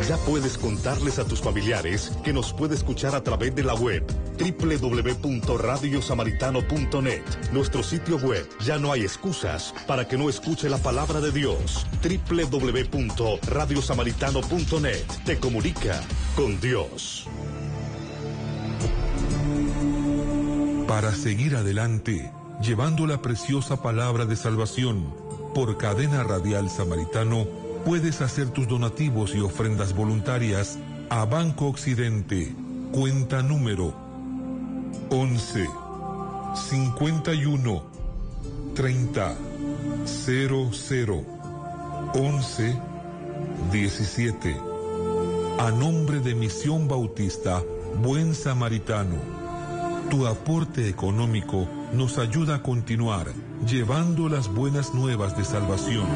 Ya puedes contarles a tus familiares que nos puede escuchar a través de la web www.radiosamaritano.net. Nuestro sitio web. Ya no hay excusas para que no escuche la palabra de Dios. www.radiosamaritano.net. Te comunica con Dios. Para seguir adelante, llevando la preciosa palabra de salvación, por Cadena Radial Samaritano, puedes hacer tus donativos y ofrendas voluntarias a Banco Occidente, cuenta número 11 51 30 00 11 17. A nombre de Misión Bautista Buen Samaritano. Tu aporte económico nos ayuda a continuar llevando las buenas nuevas de salvación.